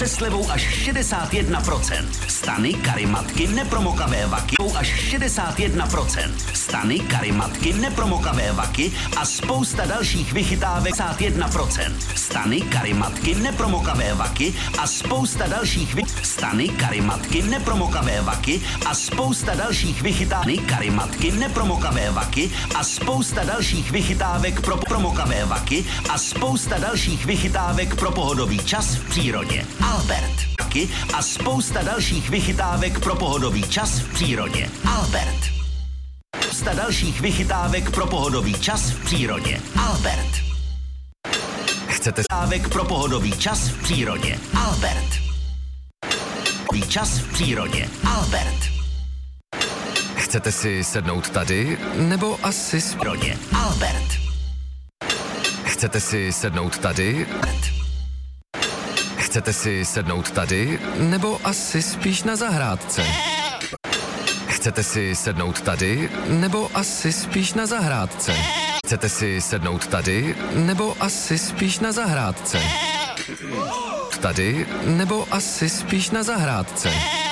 se slevou až 61%. Stany, karimatky, nepromokavé vaky až 61%. Stany, karimatky, nepromokavé vaky a spousta dalších vychytávek 51%. Stany, karimatky, nepromokavé vaky a spousta dalších Stany, karimatky, nepromokavé vaky a spousta dalších vychytávek. Karimatky, nepromokavé vaky a spousta dalších vychytávek pro promokavé vaky a spousta dalších vychytávek pro pohodový čas v přírodě. Albert. A spousta dalších vychytávek pro pohodový čas v přírodě. Albert. Spousta dalších vychytávek pro pohodový čas v přírodě. Albert. Chcete vychytávek pro pohodový čas v přírodě. Albert. Čas v přírodě. Albert. Chcete si sednout tady, nebo asi v přírodě. Albert. Chcete si sednout tady? Chcete si sednout tady, nebo asi spíš na zahrádce? Chcete si sednout tady, nebo asi spíš na zahrádce? Chcete si sednout tady, nebo asi spíš na zahrádce? Tady, nebo asi spíš na zahrádce?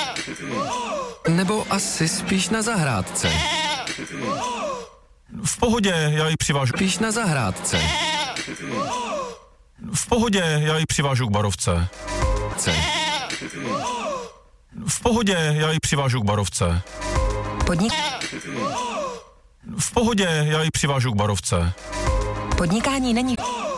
Nebo asi spíš na zahrádce? V pohodě, já ji přivážu. Spíš na zahrádce. V pohodě, já ji přivážu k barovce. V pohodě, já ji přivážu k barovce. V pohodě, já ji přivážu k barovce. Podnikání není...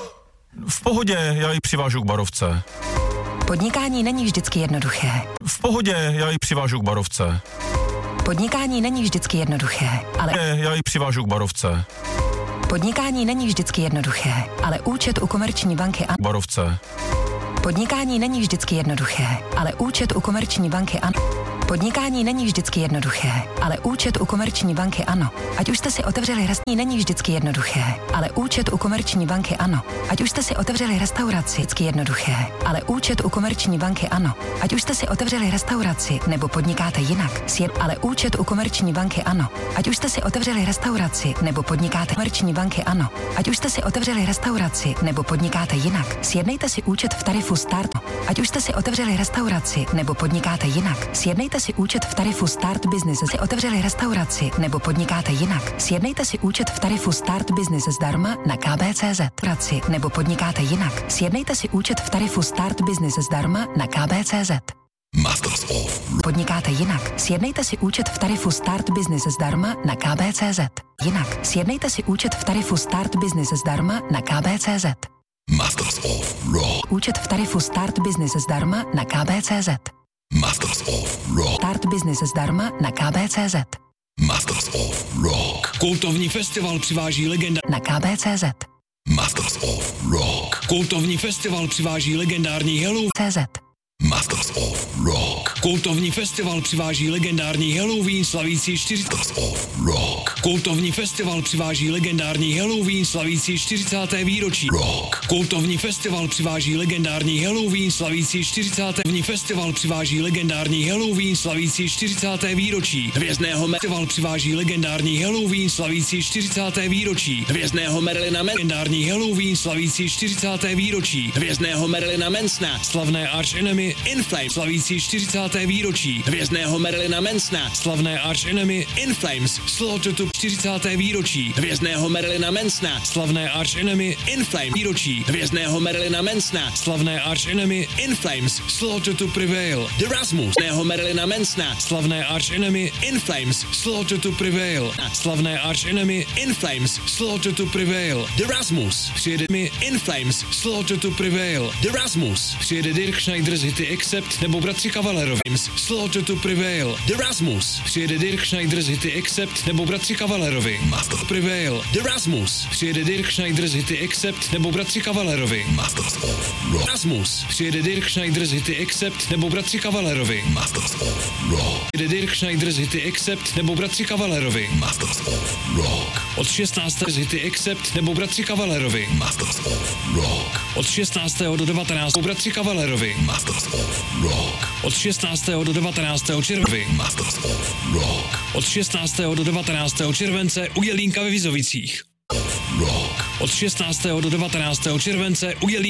V pohodě, já ji přivážu k barovce. Podnikání není vždycky jednoduché. V pohodě, já ji přivážu k barovce. Podnikání není vždycky jednoduché, ale... Já ji přivážu k barovce. Podnikání není vždycky jednoduché, ale účet u Komerční banky a... Barovce. Podnikání není vždycky jednoduché, ale účet u Komerční banky ano. Podnikání není vždycky jednoduché, ale účet u Komerční banky ano. Ať už jste si otevřeli restauraci, není vždycky jednoduché, ale účet u Komerční banky ano. Ať už jste si otevřeli restauraci, vždycky jednoduché, ale účet u Komerční banky ano. Ať už jste si otevřeli restauraci nebo podnikáte jinak, ale účet u Komerční banky ano. Ať už jste si otevřeli restauraci nebo podnikáte Komerční banky ano. Ať už jste si otevřeli restauraci nebo podnikáte jinak, sjednejte si účet v tarifu Start. Ať už jste si otevřeli restauraci nebo podnikáte jinak, sjednejte si účet v tarifu Start Business. Si otevřeli restauraci nebo podnikáte jinak, sjednejte si účet v tarifu Start Business zdarma na KB.cz. Nebo podnikáte jinak, sjednejte si účet v tarifu Start Business zdarma na KB.cz. Masters of. Podnikáte jinak, sjednejte si účet v tarifu Start Business zdarma na KB.cz. Jinak, sjednejte si účet v tarifu Start Business zdarma na KB.cz. Masters of Rock. Účet v tarifu Start Business zdarma na KB.cz. Masters of Rock. Start Business zdarma na KB.cz. Masters of Rock. Kultovní festival přiváží legenda na KB.cz. Masters of Rock. Kultovní festival přiváží legendární Halloween. CZ. Masters of Rock. Kultovní festival přiváží legendární Halloween slavící 40. Masters of Rock. Kultovní festival přiváží legendární Halloween slavící 40. výročí. Rock. Kultovní festival přiváží legendární Halloween slavící 40. festival přiváží legendární Halloween slavící 40. výročí. Hvězdného festival přiváží legendární Halloween slavící 40. výročí. Hvězdného Marilina legendární Halloween slavící 40. výročí. Hvězdného Marilina Mansona, slavné Arch Enemy In Flames slavící 40. výročí. Hvězdného Marilina Mansona, slavné Arch Enemy In Flames Slaughter to 40. výročí. Hvězdného Marilina Mansona, slavné Arch Enemy In Flames výročí. Hvězdného Marilina Mansona, slavné Arch Enemy In Flames Slaughter to Prevail. The Rasmus, hvězdného Marilina Mansona, slavné Arch Enemy In Flames Slaughter to Prevail. Slavné Arch Enemy In Flames Slaughter to Prevail. The Rasmus, přijede mi In Flames Slaughter to Prevail. The Rasmus, přijede Dirk Schneider z hity Accept nebo bratři Kavalerovi. Slaughter to Prevail. The Rasmus, přijede Dirk Schneider z hity Accept nebo bratři Kavalerovi. Master Prevail. The Rasmus, přijede Dirk Schneider z hity Accept nebo bratři Kavalerovi. Masters of Rock. Rasmus, přijede Dirk Schneider z hity Accept nebo bratři Kavalerovi. Masters of Rock. Přijede Dirk Schneider z hity Accept nebo bratři Kavalerovi. Masters of Rock. Od 16. z hity Accept nebo bratři Kavalerovi. Masters of Rock. Od 16. do 19. bratři Kavalerovi. Masters of Rock. Od 16. do 19. července. Masters of Rock. Od 16. do 19. července u Jelínka ve Vizovicích. Rock. Od 16. do 19. července u Jelínka